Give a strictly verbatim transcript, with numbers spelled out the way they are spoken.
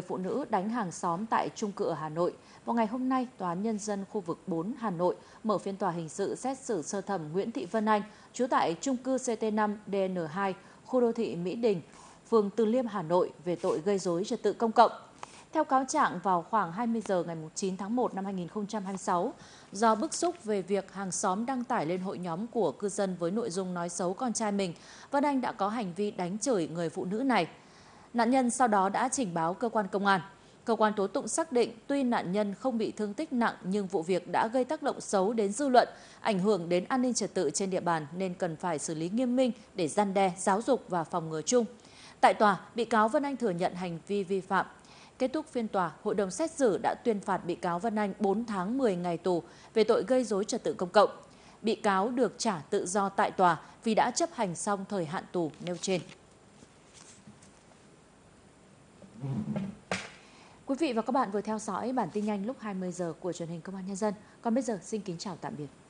phụ nữ đánh hàng xóm tại chung cư ở Hà Nội. Vào ngày hôm nay, Tòa án Nhân dân khu vực bốn Hà Nội mở phiên tòa hình sự xét xử sơ thẩm Nguyễn Thị Vân Anh, trú tại chung cư C T năm D N hai, khu đô thị Mỹ Đình, phường Từ Liêm, Hà Nội về tội gây rối trật tự công cộng. Theo cáo trạng, vào khoảng hai mươi giờ ngày chín tháng một năm hai nghìn không trăm hai mươi sáu, do bức xúc về việc hàng xóm đăng tải lên hội nhóm của cư dân với nội dung nói xấu con trai mình, Vân Anh đã có hành vi đánh chửi người phụ nữ này. Nạn nhân sau đó đã trình báo cơ quan công an. Cơ quan tố tụng xác định tuy nạn nhân không bị thương tích nặng nhưng vụ việc đã gây tác động xấu đến dư luận, ảnh hưởng đến an ninh trật tự trên địa bàn nên cần phải xử lý nghiêm minh để răn đe, giáo dục và phòng ngừa chung. Tại tòa, bị cáo Vân Anh thừa nhận hành vi vi phạm. Kết thúc phiên tòa, hội đồng xét xử đã tuyên phạt bị cáo Vân Anh bốn tháng mười ngày tù về tội gây rối trật tự công cộng. Bị cáo được trả tự do tại tòa vì đã chấp hành xong thời hạn tù nêu trên. Quý vị và các bạn vừa theo dõi bản tin nhanh lúc hai mươi giờ của truyền hình Công an Nhân dân. Còn bây giờ xin kính chào tạm biệt.